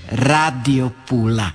Radio Pula.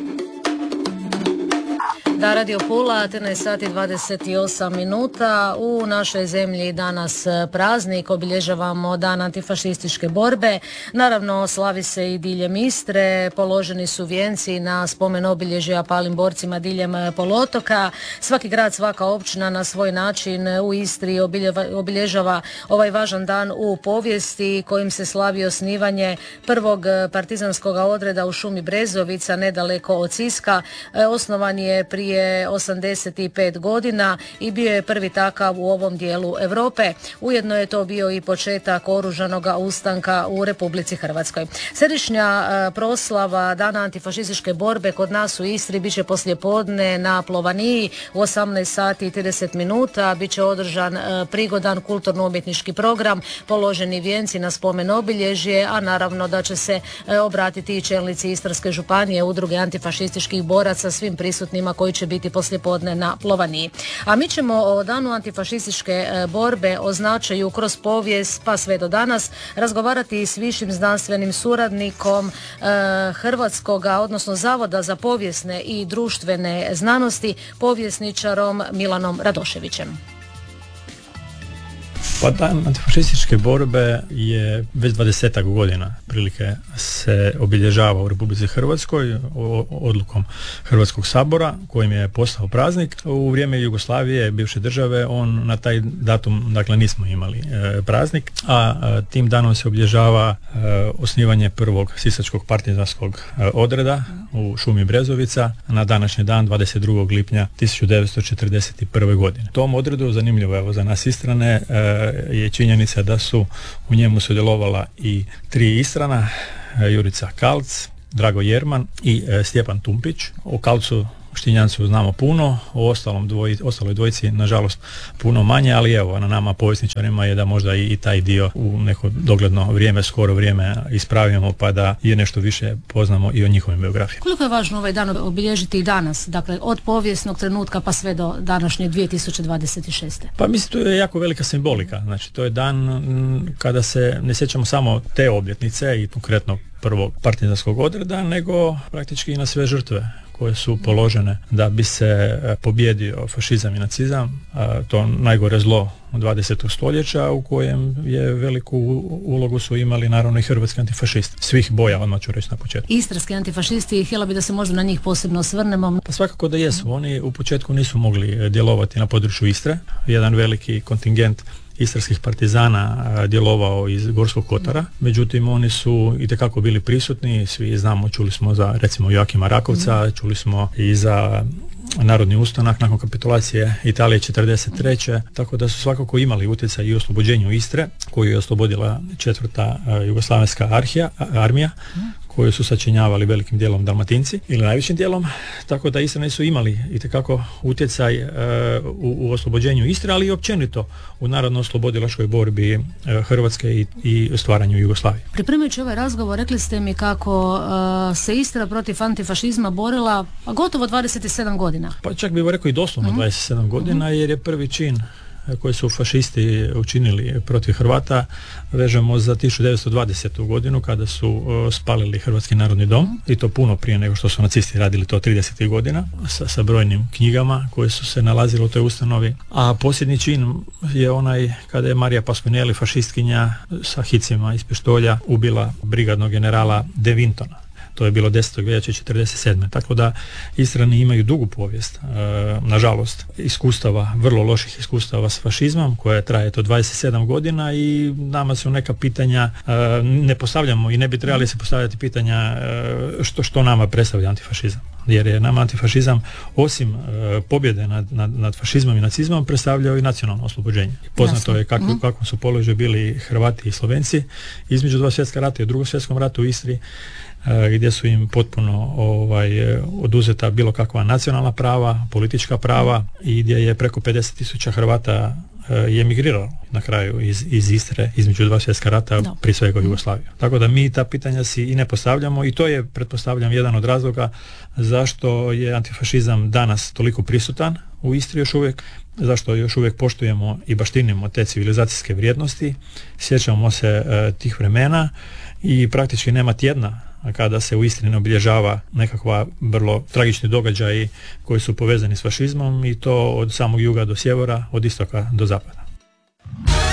Da, Radio Pula, 13 sati 28 minuta. U našoj zemlji danas praznik, obilježavamo dan antifašističke borbe. Naravno, slavi se i diljem Istre, položeni su vijenci na spomen obilježja palim borcima diljem poluotoka. Svaki grad, svaka općina na svoj način u Istri obilježava ovaj važan dan u povijesti kojim se slavi osnivanje prvog partizanskog odreda u šumi Brezovica, nedaleko od Siska. Osnovan je prije 85 godina i bio je prvi takav u ovom dijelu Europe. Ujedno je to bio i početak oružanog ustanka u Republici Hrvatskoj. Središnja proslava Dana antifašističke borbe kod nas u Istri bit će poslijepodne na Plovaniji u 18 sati i 30 minuta. Biće održan prigodan kulturno-umjetnički program, položeni vijenci na spomen obilježje, a naravno da će se obratiti i čelnici Istarske županije, udruge antifašističkih boraca, svim prisutnima koji će biti poslijepodne na Plovaniji. A mi ćemo o danu antifašističke borbe, o značaju kroz povijest pa sve do danas razgovarati s višim znanstvenim suradnikom Hrvatskoga, odnosno Zavoda za povijesne i društvene znanosti, povjesničarom Milanom Radoševićem. Pa dan antifašističke borbe je već 20 godina prilike se obilježava u Republici Hrvatskoj odlukom Hrvatskog sabora kojim je postao praznik. U vrijeme Jugoslavije, bivše države, on na taj datum dakle nismo imali praznik, a tim danom se obilježava osnivanje prvog sisačkog partizanskog odreda u šumi Brezovica na današnji dan 22. lipnja 1941. godine. Tom odredu, zanimljivo evo za nas Istrane, je činjenica da su u njemu sudjelovala i 3 Istrana, Jurica Kalc, Drago Jerman i Stjepan Tumpić. O Kalcu Štinjancu znamo puno, o ostaloj dvojici nažalost puno manje, ali evo na nama povjesničarima je da možda i taj dio u neko dogledno vrijeme, skoro vrijeme ispravimo pa da je nešto više poznamo i o njihovim biografijama. Koliko je važno ovaj dan obilježiti i danas, dakle od povijesnog trenutka pa sve do današnje 2026. Pa mislim to je jako velika simbolika, znači to je dan kada se ne sjećamo samo te obljetnice i konkretno prvog partizanskog odreda, nego praktički i na sve žrtve koje su položene da bi se pobijedio fašizam i nacizam, to najgore zlo 20. stoljeća u kojem je veliku ulogu su imali naravno i hrvatski antifašisti. Svih boja, odmah ću reći na početku. Istarski antifašisti, htjela bi da se možda na njih posebno osvrnemo. Pa svakako da jesu. Oni u početku nisu mogli djelovati na području Istre. Jedan veliki kontingent istarskih partizana djelovao iz Gorskog kotara, međutim oni su itekako bili prisutni, svi znamo, čuli smo za recimo Joakima Rakovca, čuli smo i za Narodni ustanak nakon kapitulacije Italije 1943. Tako da su svakako imali utjecaj i u oslobođenju Istre, koju je oslobodila 4. jugoslavenska armija, koju su sačinjavali velikim dijelom Dalmatinci ili najvećim dijelom, tako da Istrani su imali itekako utjecaj u oslobođenju Istre, ali i općenito u narodno-oslobodilačkoj borbi Hrvatske i stvaranju Jugoslavije. Pripremajući ovaj razgovor rekli ste mi kako se Istra protiv antifašizma borila gotovo 27 godina. Pa čak bih rekao i doslovno 27 godina, jer je prvi čin koji su fašisti učinili protiv Hrvata vežemo za 1920. godinu kada su spalili Hrvatski narodni dom, i to puno prije nego što su nacisti radili to 30. godina sa brojnim knjigama koje su se nalazile u toj ustanovi. A posljednji čin je onaj kada je Marija Pasquinelli, fašistkinja, sa hicima iz pištolja ubila brigadnog generala De Vintona. To je bilo 10. veljače 1947. Tako da Istrani imaju dugu povijest, nažalost, iskustava, vrlo loših iskustava s fašizmom, koja traje to 27 godina i nama su neka pitanja, ne postavljamo i ne bi trebali se postavljati pitanja što nama predstavlja antifašizam. Jer je nama antifašizam osim pobjede nad fašizmom i nacizmom predstavljao i nacionalno oslobođenje. Poznato je kako su položaju bili Hrvati i Slovenci između 2 svjetska rata i u 2. svjetskom ratu u Istri, gdje su im potpuno oduzeta bilo kakva nacionalna prava, politička prava, i gdje je preko 50.000 Hrvata je emigriralo na kraju iz Istre između 2 svjetska rata, prije svega Jugoslavije. Tako da mi ta pitanja si i ne postavljamo, i to je, pretpostavljam, jedan od razloga zašto je antifašizam danas toliko prisutan u Istri još uvijek, zašto još uvijek poštujemo i baštinimo te civilizacijske vrijednosti, sjećamo se tih vremena i praktički nema tjedna kada se u Istri obilježava nekakva vrlo tragični događaji koji su povezani s fašizmom, i to od samog juga do sjevera, od istoka do zapada.